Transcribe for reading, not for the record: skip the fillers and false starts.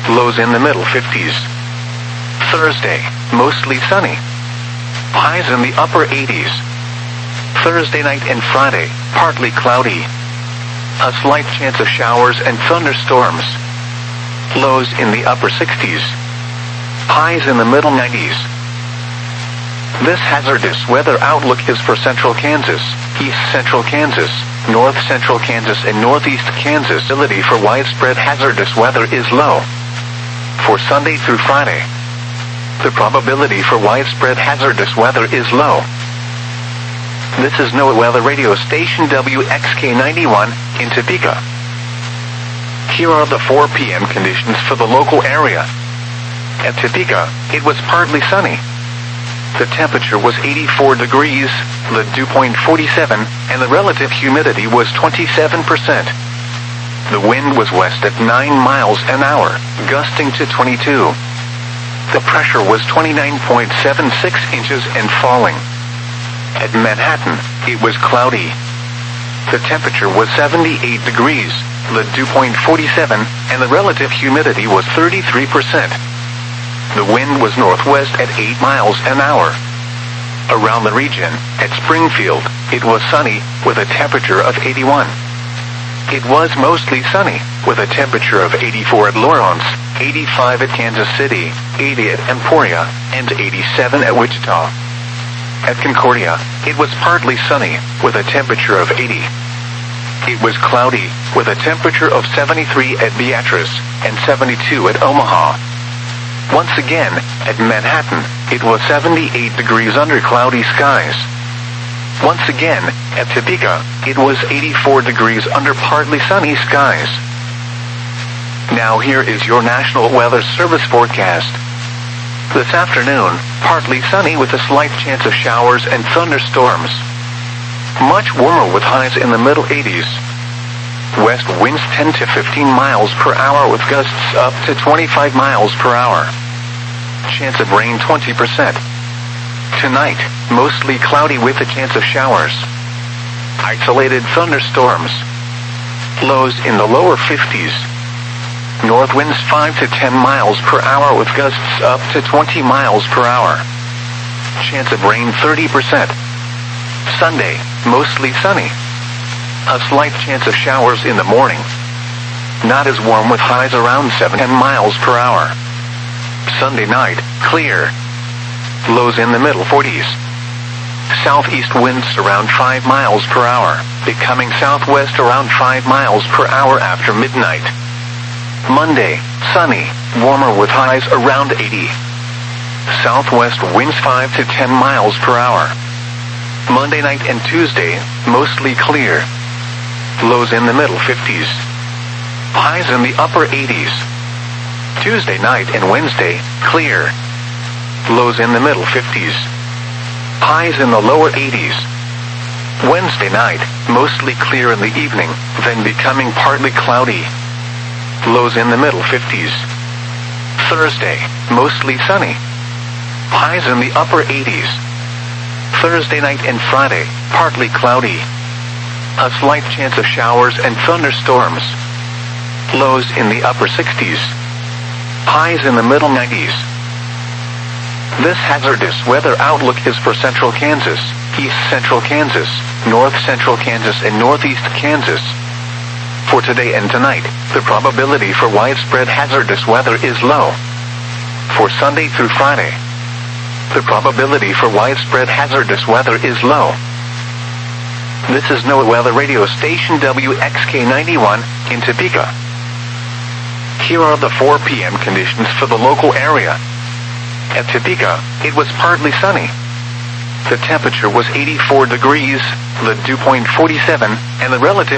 Lows in the middle 50s. Thursday, mostly sunny. Highs in the upper 80s. Thursday night and Friday, partly cloudy. A slight chance of showers and thunderstorms. Lows in the upper 60s. Highs in the middle 90s. This hazardous weather outlook is for central Kansas, east central Kansas, north central Kansas and northeast Kansas. Ability for widespread hazardous weather is low. For Sunday through Friday, the probability for widespread hazardous weather is low. This is NOAA Weather Radio Station WXK91 in Topeka. Here are the 4 p.m. conditions for the local area. At Topeka, it was partly sunny. The temperature was 84 degrees, the dew point 47, and the relative humidity was 27%. The wind was west at 9 miles an hour, gusting to 22. The pressure was 29.76 inches and falling. At Manhattan, it was cloudy. The temperature was 78 degrees, the dew point 47, and the relative humidity was 33%. The wind was northwest at 8 miles an hour. Around the region, at Springfield, it was sunny, with a temperature of 81. It was mostly sunny, with a temperature of 84 at Lawrence, 85 at Kansas City, 80 at Emporia, and 87 at Wichita. At Concordia, it was partly sunny, with a temperature of 80. It was cloudy, with a temperature of 73 at Beatrice, and 72 at Omaha. Once again, at Manhattan, it was 78 degrees under cloudy skies. Once again, at Topeka, it was 84 degrees under partly sunny skies. Now here is your National Weather Service forecast. This afternoon, partly sunny with a slight chance of showers and thunderstorms. Much warmer with highs in the middle 80s. West winds 10 to 15 miles per hour with gusts up to 25 miles per hour. Chance of rain 20%. Tonight, mostly cloudy with a chance of showers. Isolated thunderstorms. Lows in the lower 50s. North winds 5 to 10 miles per hour with gusts up to 20 miles per hour. Chance of rain 30%. Sunday, mostly sunny. A slight chance of showers in the morning. Not as warm with highs around 7 miles per hour. Sunday night, clear. Lows in the middle 40s. Southeast winds around 5 miles per hour, becoming southwest around 5 miles per hour after midnight. Monday, sunny, warmer with highs around 80. Southwest winds 5 to 10 miles per hour. Monday night and Tuesday, mostly clear. Lows in the middle 50s. Highs in the upper 80s. Tuesday night and Wednesday, clear. Lows in the middle 50s. Highs in the lower 80s. Wednesday night, mostly clear in the evening, then becoming partly cloudy. Lows in the middle 50s. Thursday, mostly sunny. Highs in the upper 80s. Thursday night and Friday, partly cloudy. A slight chance of showers and thunderstorms. Lows in the upper 60s. Highs in the middle 90s. This hazardous weather outlook is for central Kansas, east central Kansas, north central Kansas and northeast Kansas. For today and tonight, the probability for widespread hazardous weather is low. For Sunday through Friday, the probability for widespread hazardous weather is low. This is NOAA Weather Radio Station WXK91 in Topeka. Here are the 4 p.m. conditions for the local area. At Topeka, it was partly sunny. The temperature was 84 degrees, the dew point 47, and the relative